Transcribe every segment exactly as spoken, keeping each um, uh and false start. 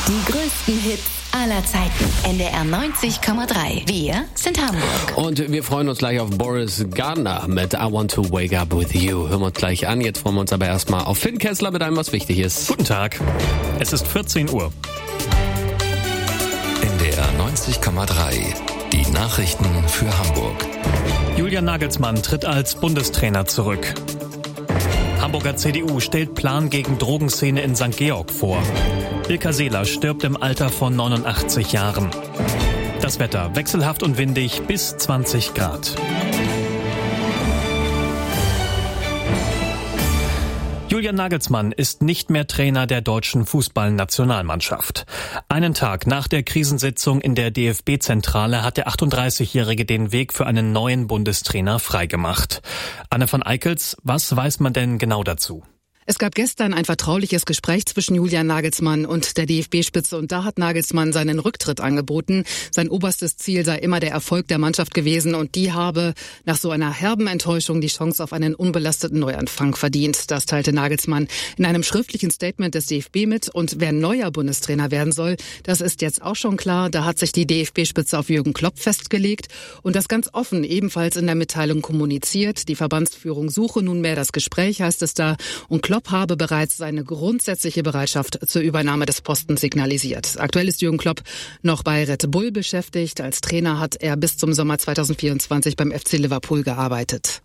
Die größten Hits aller Zeiten. N D R neunzig Komma drei. Wir sind Hamburg. Und wir freuen uns gleich auf Boris Gardner mit I Want to Wake Up With You. Hören wir uns gleich an. Jetzt freuen wir uns aber erstmal auf Finn Kessler mit einem, was wichtig ist. Guten Tag. Es ist vierzehn Uhr. N D R neunzig Komma drei. Die Nachrichten für Hamburg. Julian Nagelsmann tritt als Bundestrainer zurück. Hamburger C D U stellt Plan gegen Drogenszene in Sankt Georg vor. Ilka Seeler stirbt im Alter von neunundachtzig Jahren. Das Wetter wechselhaft und windig bis zwanzig Grad. Julian Nagelsmann ist nicht mehr Trainer der deutschen Fußballnationalmannschaft. Einen Tag nach der Krisensitzung in der D F B-Zentrale hat der achtunddreißigjährige den Weg für einen neuen Bundestrainer freigemacht. Anne von Eickels, was weiß man denn genau dazu? Es gab gestern ein vertrauliches Gespräch zwischen Julian Nagelsmann und der D F B-Spitze und da hat Nagelsmann seinen Rücktritt angeboten. Sein oberstes Ziel sei immer der Erfolg der Mannschaft gewesen und die habe nach so einer herben Enttäuschung die Chance auf einen unbelasteten Neuanfang verdient. Das teilte Nagelsmann in einem schriftlichen Statement des D F B mit und wer neuer Bundestrainer werden soll, das ist jetzt auch schon klar. Da hat sich die D F B-Spitze auf Jürgen Klopp festgelegt und das ganz offen ebenfalls in der Mitteilung kommuniziert. Die Verbandsführung suche nunmehr das Gespräch, heißt es da, und Klopp Klopp habe bereits seine grundsätzliche Bereitschaft zur Übernahme des Postens signalisiert. Aktuell ist Jürgen Klopp noch bei Red Bull beschäftigt. Als Trainer hat er bis zum Sommer zweitausendvierundzwanzig beim F C Liverpool gearbeitet.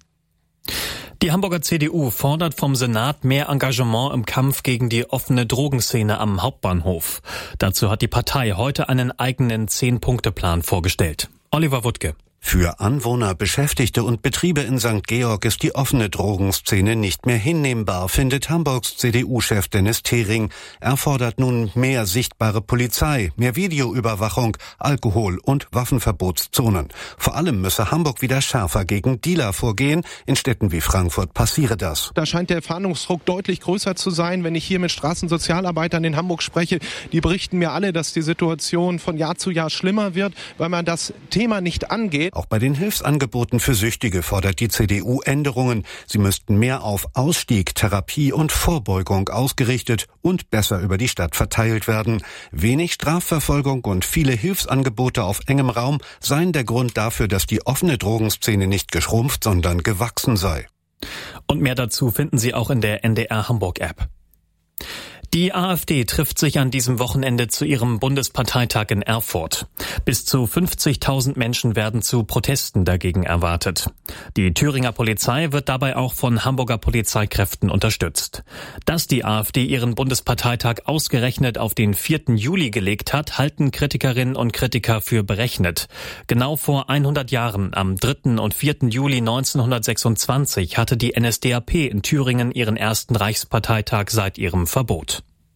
Die Hamburger C D U fordert vom Senat mehr Engagement im Kampf gegen die offene Drogenszene am Hauptbahnhof. Dazu hat die Partei heute einen eigenen Zehn-Punkte-Plan vorgestellt. Oliver Wuttke. Für Anwohner, Beschäftigte und Betriebe in Sankt Georg ist die offene Drogenszene nicht mehr hinnehmbar, findet Hamburgs C D U-Chef Dennis Thering. Er fordert nun mehr sichtbare Polizei, mehr Videoüberwachung, Alkohol- und Waffenverbotszonen. Vor allem müsse Hamburg wieder schärfer gegen Dealer vorgehen. In Städten wie Frankfurt passiere das. Da scheint der Fahndungsdruck deutlich größer zu sein. Wenn ich hier mit Straßensozialarbeitern in Hamburg spreche, die berichten mir alle, dass die Situation von Jahr zu Jahr schlimmer wird, weil man das Thema nicht angeht. Auch bei den Hilfsangeboten für Süchtige fordert die C D U Änderungen. Sie müssten mehr auf Ausstieg, Therapie und Vorbeugung ausgerichtet und besser über die Stadt verteilt werden. Wenig Strafverfolgung und viele Hilfsangebote auf engem Raum seien der Grund dafür, dass die offene Drogenszene nicht geschrumpft, sondern gewachsen sei. Und mehr dazu finden Sie auch in der N D R Hamburg App. Die AfD trifft sich an diesem Wochenende zu ihrem Bundesparteitag in Erfurt. Bis zu fünfzigtausend Menschen werden zu Protesten dagegen erwartet. Die Thüringer Polizei wird dabei auch von Hamburger Polizeikräften unterstützt. Dass die AfD ihren Bundesparteitag ausgerechnet auf den vierten Juli gelegt hat, halten Kritikerinnen und Kritiker für berechnet. Genau vor hundert Jahren, am dritten und vierten Juli neunzehnhundertsechsundzwanzig, hatte die N S D A P in Thüringen ihren ersten Reichsparteitag seit ihrem Verbot.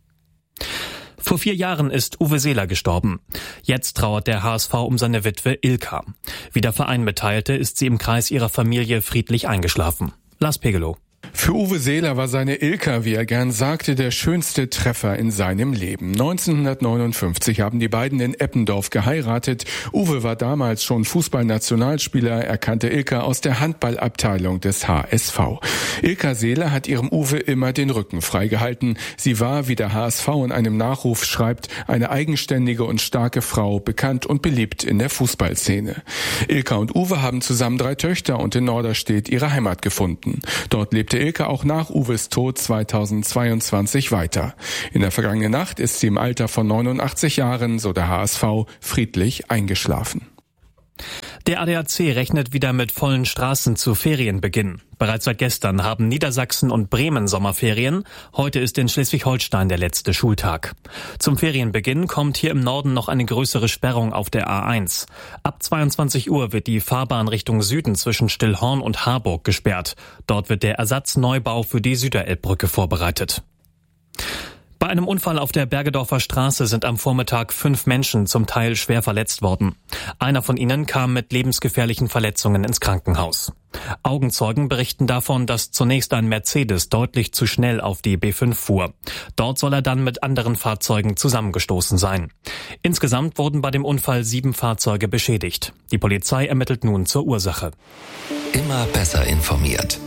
Vor vier Jahren ist Uwe Seeler gestorben. Jetzt trauert der H S V um seine Witwe Ilka. Wie der Verein mitteilte, ist sie im Kreis ihrer Familie friedlich eingeschlafen. Lars Pegelow. Für Uwe Seeler war seine Ilka, wie er gern sagte, der schönste Treffer in seinem Leben. neunzehnhundertneunundfünfzig haben die beiden in Eppendorf geheiratet. Uwe war damals schon Fußballnationalspieler, er kannte Ilka aus der Handballabteilung des H S V. Ilka Seeler hat ihrem Uwe immer den Rücken freigehalten. Sie war, wie der H S V in einem Nachruf schreibt, eine eigenständige und starke Frau, bekannt und beliebt in der Fußballszene. Ilka und Uwe haben zusammen drei Töchter und in Norderstedt ihre Heimat gefunden. Dort lebte Ilka auch nach Uwes Tod zweitausendzweiundzwanzig weiter. In der vergangenen Nacht ist sie im Alter von neunundachtzig Jahren, so der H S V, friedlich eingeschlafen. Der A D A C rechnet wieder mit vollen Straßen zu Ferienbeginn. Bereits seit gestern haben Niedersachsen und Bremen Sommerferien. Heute ist in Schleswig-Holstein der letzte Schultag. Zum Ferienbeginn kommt hier im Norden noch eine größere Sperrung auf der A eins. Ab zweiundzwanzig Uhr wird die Fahrbahn Richtung Süden zwischen Stillhorn und Harburg gesperrt. Dort wird der Ersatzneubau für die Süderelbbrücke vorbereitet. Bei einem Unfall auf der Bergedorfer Straße sind am Vormittag fünf Menschen zum Teil schwer verletzt worden. Einer von ihnen kam mit lebensgefährlichen Verletzungen ins Krankenhaus. Augenzeugen berichten davon, dass zunächst ein Mercedes deutlich zu schnell auf die B fünf fuhr. Dort soll er dann mit anderen Fahrzeugen zusammengestoßen sein. Insgesamt wurden bei dem Unfall sieben Fahrzeuge beschädigt. Die Polizei ermittelt nun zur Ursache. Immer besser informiert.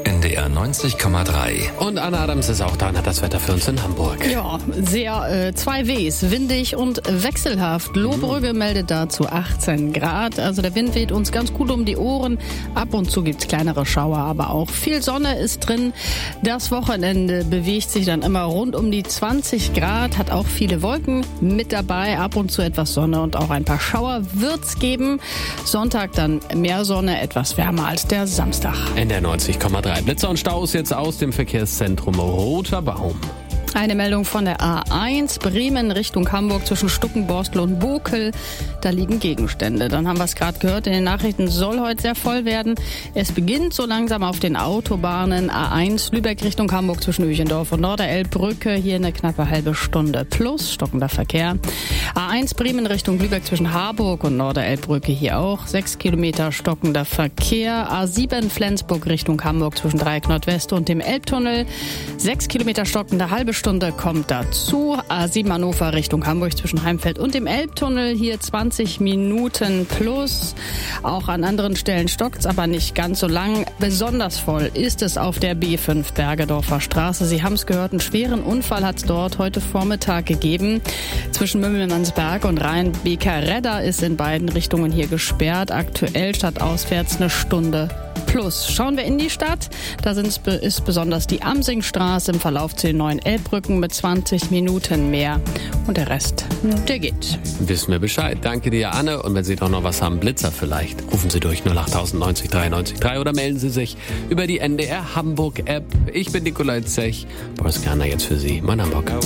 N D R neunzig Komma drei. Und Anna Adams ist auch da und hat das Wetter für uns in Hamburg. Ja, sehr äh, zwei Ws, windig und wechselhaft. Lohbrügge mhm. meldet dazu achtzehn Grad. Also der Wind weht uns ganz gut um die Ohren. Ab und zu gibt's kleinere Schauer, aber auch viel Sonne ist drin. Das Wochenende bewegt sich dann immer rund um die zwanzig Grad, hat auch viele Wolken mit dabei. Ab und zu etwas Sonne und auch ein paar Schauer wird's geben. Sonntag dann mehr Sonne, etwas wärmer als der Samstag. N D R neunzig Komma drei. Blitzer und Staus jetzt aus dem Verkehrszentrum Roter Baum. Eine Meldung von der A eins, Bremen Richtung Hamburg zwischen Stuckenborstel und Bokel. Da liegen Gegenstände. Dann haben wir es gerade gehört, in den Nachrichten soll heute sehr voll werden. Es beginnt so langsam auf den Autobahnen. A eins, Lübeck Richtung Hamburg zwischen Öchendorf und Norderelbbrücke. Hier eine knappe halbe Stunde plus stockender Verkehr. A eins, Bremen Richtung Lübeck zwischen Harburg und Norderelbbrücke. Hier auch sechs Kilometer stockender Verkehr. A sieben, Flensburg Richtung Hamburg zwischen Dreieck Nordwest und dem Elbtunnel. sechs Kilometer stockende halbe Stunde. Stunde kommt dazu. A sieben Hannover Richtung Hamburg zwischen Heimfeld und dem Elbtunnel. Hier zwanzig Minuten plus. Auch an anderen Stellen stockt's, aber nicht ganz so lang. Besonders voll ist es auf der B fünf Bergedorfer Straße. Sie haben es gehört, einen schweren Unfall hat es dort heute Vormittag gegeben. Zwischen Mümmelmannsberg und Rhein-Beker-Redder ist in beiden Richtungen hier gesperrt. Aktuell statt auswärts eine Stunde plus. Schauen wir in die Stadt. Da ist besonders die Amsingstraße im Verlauf zu den neuen Elbbrücken mit zwanzig Minuten mehr. Und der Rest, der geht. Wissen wir Bescheid. Danke dir, Anne. Und wenn Sie doch noch was haben, Blitzer vielleicht, rufen Sie durch null acht neunzig drei neunzig drei oder melden Sie sich über die N D R Hamburg App. Ich bin Nikolai Zech. Boris Garner jetzt für Sie. Mein Hamburg.